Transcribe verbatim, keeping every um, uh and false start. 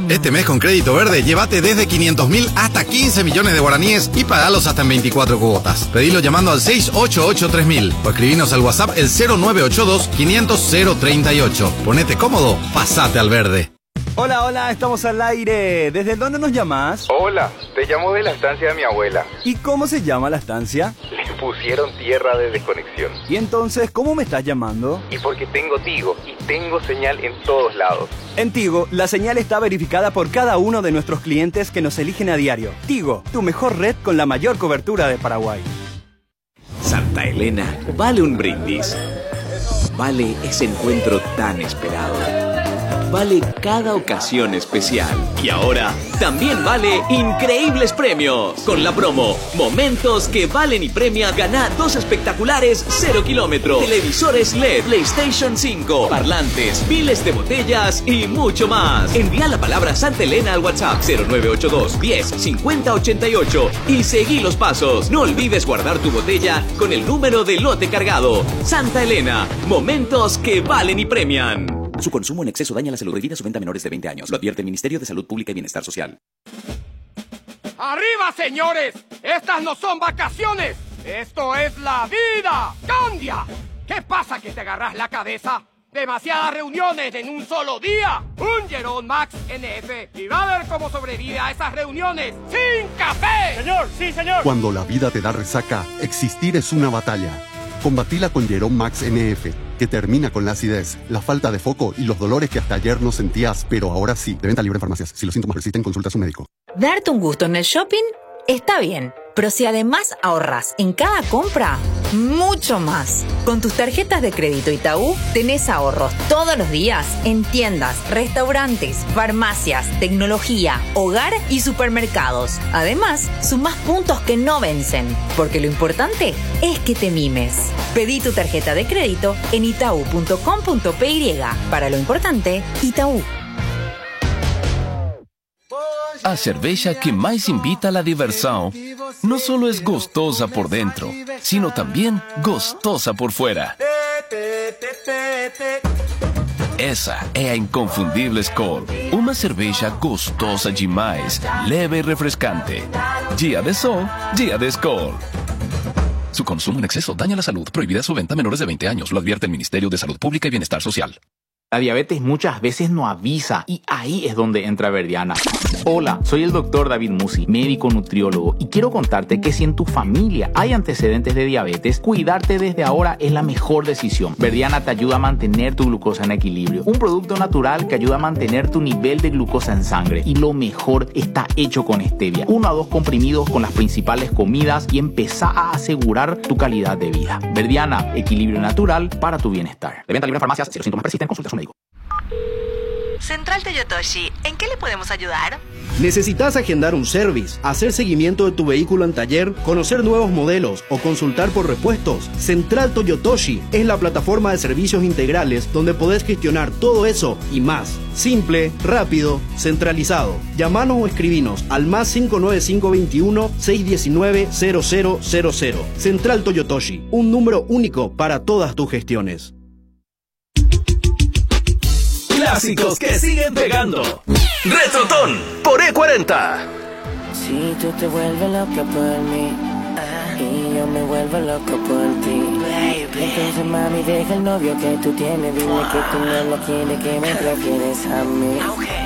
Este mes con Crédito Verde, llévate desde quinientos mil hasta quince millones de guaraníes y pagalos hasta en veinticuatro cuotas. Pedilo llamando al seis ocho ocho tres mil o escribinos al WhatsApp el cero nueve ocho dos quinientos cero treinta y ocho. Ponete cómodo, pasate al verde. Hola, hola, estamos al aire. ¿Desde dónde nos llamas? Hola, te llamo de la estancia de mi abuela. ¿Y cómo se llama la estancia? Le pusieron tierra de desconexión. ¿Y entonces cómo me estás llamando? Y porque tengo Tigo y tengo señal en todos lados. En Tigo, la señal está verificada por cada uno de nuestros clientes que nos eligen a diario. Tigo, tu mejor red con la mayor cobertura de Paraguay. Santa Elena vale un brindis. Vale ese encuentro tan esperado. Vale cada ocasión especial. Y ahora también vale increíbles premios. Con la promo Momentos que valen y premia, gana dos espectaculares cero kilómetros, televisores L E D, PlayStation cinco, parlantes, miles de botellas y mucho más. Envía la palabra Santa Elena al WhatsApp cero nueve ocho dos diez cincuenta ochenta y ocho y seguí los pasos. No olvides guardar tu botella con el número de lote cargado. Santa Elena, momentos que valen y premian. Su consumo en exceso daña la salud. Prohibida su venta a menores de veinte años. Lo advierte el Ministerio de Salud Pública y Bienestar Social. ¡Arriba, señores! ¡Estas no son vacaciones! ¡Esto es la vida! ¡Cambia! ¿Qué pasa que te agarras la cabeza? Demasiadas reuniones en un solo día. Un Jerome Max N F y va a ver cómo sobrevive a esas reuniones sin café. Señor, sí, señor. Cuando la vida te da resaca, existir es una batalla. Combatila con Jerome Max N F, que termina con la acidez, la falta de foco y los dolores que hasta ayer no sentías, pero ahora sí. De venta libre en farmacias. Si los síntomas persisten, consulta a su médico. Darte un gusto en el shopping está bien, pero si además ahorras en cada compra, mucho más. Con tus tarjetas de crédito Itaú, tenés ahorros todos los días en tiendas, restaurantes, farmacias, tecnología, hogar y supermercados. Además, sumás puntos que no vencen, porque lo importante es que te mimes. Pedí tu tarjeta de crédito en itaú punto com punto pe y. Para lo importante, Itaú. A cerveja que mais invita a la diversão no solo es gostosa por dentro, sino también gostosa por fuera. Essa é a inconfundível Skol, uma cerveja gostosa demais, leve e refrescante. Dia de sol, dia de Skol. Su consumo en exceso daña la salud. Prohibida su venta a menores de veinte años. Lo advierte el Ministerio de Salud Pública y Bienestar Social. La diabetes muchas veces no avisa y ahí es donde entra Verdiana. Hola, soy el doctor David Musi, médico nutriólogo, y quiero contarte que si en tu familia hay antecedentes de diabetes, cuidarte desde ahora es la mejor decisión. Verdiana te ayuda a mantener tu glucosa en equilibrio, un producto natural que ayuda a mantener tu nivel de glucosa en sangre, y lo mejor, está hecho con stevia. Uno a dos comprimidos con las principales comidas y empezá a asegurar tu calidad de vida. Verdiana, equilibrio natural para tu bienestar. De venta libre en farmacias. Si los síntomas persisten, consulta a su médico. Central Toyotoshi, ¿en qué le podemos ayudar? ¿Necesitas agendar un service, hacer seguimiento de tu vehículo en taller, conocer nuevos modelos o consultar por repuestos? Central Toyotoshi es la plataforma de servicios integrales donde podés gestionar todo eso y más. Simple, rápido, centralizado. Llamanos o escribinos al más cinco nueve cinco veintiuno, seiscientos diecinueve, cero cero cero cero. Central Toyotoshi, un número único para todas tus gestiones. Clásicos que siguen pegando. Retrotón por E cuarenta. Si tú te vuelves loca por mí y yo me vuelvo loco por ti, entonces mami deja el novio que tú tienes, dile que tú no lo quieres, que me prefieres a mí.